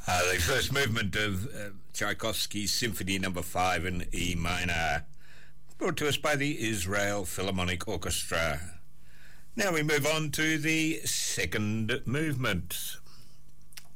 The first movement of Tchaikovsky's Symphony No. 5 in E minor, brought to us by the Israel Philharmonic Orchestra. Now we move on to the second movement.